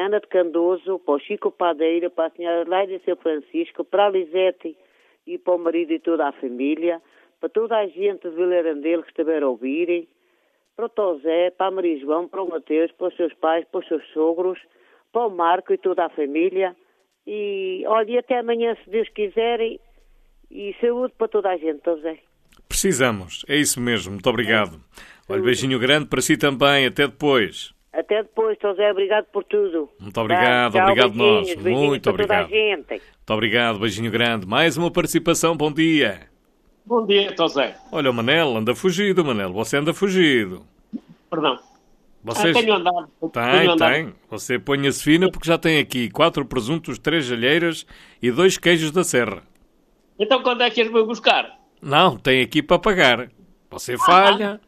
Ana de Candoso, para o Chico Padeiro, para a senhora Laida e seu Francisco, para a Lisete e para o marido e toda a família, para toda a gente de Vilarandelo que estiver a ouvirem, para o Tosé, para a Maria João, para o Mateus, para os seus pais, para os seus sogros, para o Marco e toda a família. E, olha, e até amanhã, se Deus quiserem, e saúde para toda a gente, Tosé. Precisamos, é isso mesmo, muito obrigado. Olha, beijinho grande para si também, até depois. Até depois, Tosé, obrigado por tudo. Muito obrigado, Tchau, obrigado beijinhos, nós, beijinhos muito para obrigado. toda a gente. Muito obrigado, beijinho grande. Mais uma participação, bom dia. Bom dia, Tosé. Olha, o Manel anda fugido, Manel, você anda fugido. Perdão. Vocês... Tenho andado. Tem. Você ponha-se fina porque já tem aqui 4 presuntos, 3 alheiras e 2 queijos da serra. Então quando é que as vou buscar? Não, tem aqui para pagar. Você falha.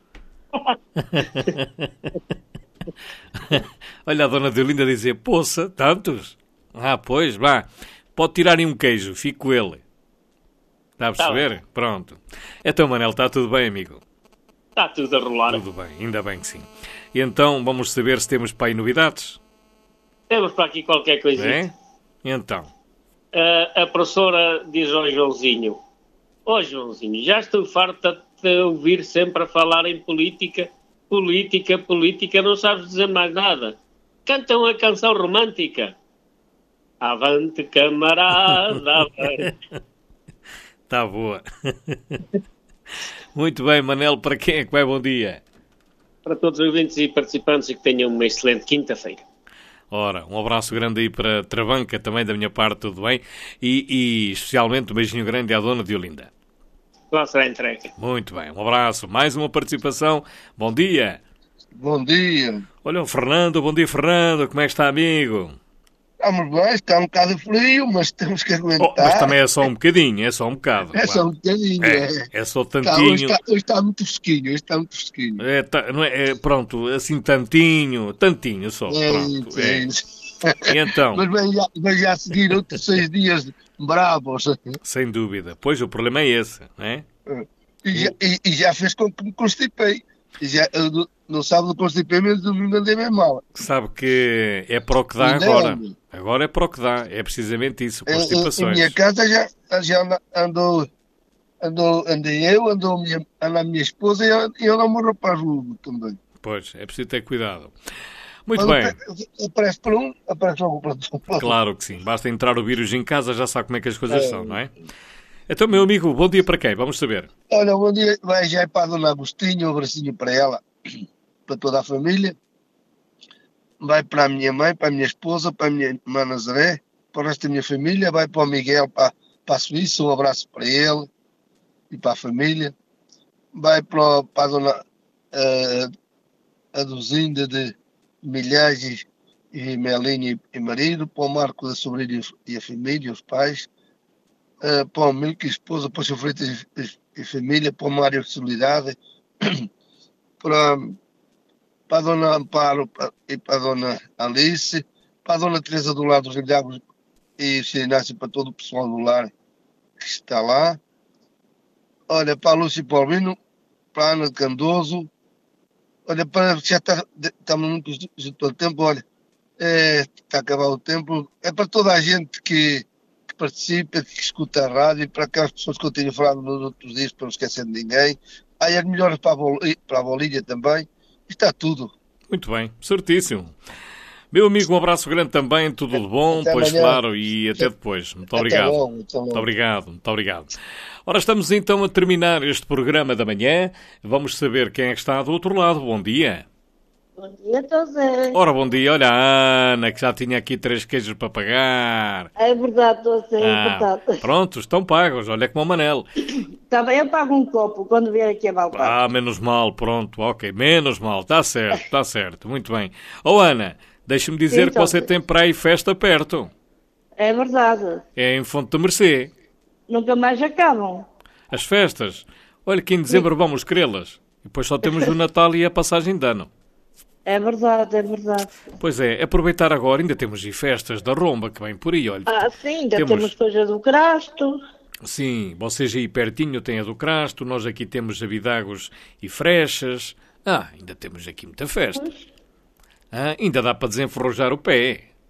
Olha a dona Deolinda dizer, poça, tantos? Ah, pois, vá. Pode tirar aí um queijo, fico com ele. Está a perceber? Pronto. Então, Manel, está tudo bem, amigo? Está tudo a rolar. Tudo bem, ainda bem que sim. E então, vamos saber se temos para aí novidades? Temos para aqui qualquer coisinha. É? Então? A professora diz ao Joãozinho, Joãozinho, já estou farta de te ouvir sempre a falar em política, não sabes dizer mais nada. Canta uma canção romântica. Avante, camarada, avante. Está boa. Muito bem, Manel, para quem é que vai bom dia? Para todos os ouvintes e participantes e que tenham uma excelente quinta-feira. Ora, um abraço grande aí para Travanca, também da minha parte, tudo bem? E especialmente um beijinho grande à dona Deolinda. Lá será entregue. Muito bem, um abraço. Mais uma participação. Bom dia. Bom dia. Olha o Fernando, bom dia Fernando, como é que está, amigo? Estamos bem, está um bocado frio, mas temos que aguentar. Mas também é só um bocadinho, é só um bocado. É só um bocadinho, É só tantinho. Hoje está muito fresquinho, Pronto, assim tantinho só. Pronto, E então? Mas já a seguir outros 6 dias bravos. Sem dúvida. Pois, o problema é esse, não é? E já fez com que me constipei. No sábado constipei, mas domingo andei bem mal. Sabe que é para o que dá agora. Agora é para o que dá. É precisamente isso, constipações. Em minha casa já andou a minha esposa e eu não me rapaz também. Pois, é preciso ter cuidado. Muito bem. Aparece para um, aparece logo para outro. Claro que sim. Basta entrar o vírus em casa, já sabe como é que as coisas são, não é? Então, meu amigo, bom dia para quem? Vamos saber. Olha, bom dia. Vai já para a dona Agostinho, um abracinho para ela, para toda a família. Vai para a minha mãe, para a minha esposa, para a minha irmã Nazaré, para o resto da minha família. Vai para o Miguel, para a Suíça, um abraço para ele e para a família. Vai para a dona Aduzinda de Milhares e Melinha e marido, para o Marco da sobrinha e a família, os pais. Para o Milk, esposa, para o seu Freitas e família, para o Mário de Solidade, para a Dona Amparo e para a Dona Alice, para a Dona Teresa do Lar dos Ilhagos e o Sr. Inácio, para todo o pessoal do lar que está lá. Olha, para a Lúcia Paulino, para a Ana de Candoso. Olha, já estamos muito do tempo, olha, está a acabar o tempo. É para toda a gente que participa, que escuta a rádio, e para aquelas pessoas que eu tenho falado nos outros dias, para não esquecer de ninguém. Aí as melhoras para a bolinha também. Está tudo. Muito bem, certíssimo. Meu amigo, um abraço grande também, tudo de bom, até pois amanhã. Claro, e até depois. Muito obrigado. Muito obrigado. Ora, estamos então a terminar este programa da manhã. Vamos saber quem é que está do outro lado. Bom dia. Bom dia, Tosé. Ora, bom dia. Olha a Ana, que já tinha aqui 3 queijos para pagar. É verdade, Tosé, é verdade. Pronto, estão pagos. Olha como o Manel. Também eu pago um copo quando vier aqui a Valpar. Menos mal, pronto, ok. Menos mal, está certo, muito bem. Ana, deixa-me dizer que você tem para aí festa perto. É verdade. É em Fonte da Mercê. Nunca mais acabam. As festas. Olha que em dezembro vamos querê-las. E depois só temos o Natal e a passagem de ano. É verdade. Pois é, aproveitar agora, ainda temos festas da Romba que vem por aí, olha. Sim, ainda temos coisa do Crasto. Sim, vocês aí pertinho têm a do Crasto, nós aqui temos a Vidagos e Frechas. Ainda temos aqui muita festa. Ainda dá para desenferrujar o pé.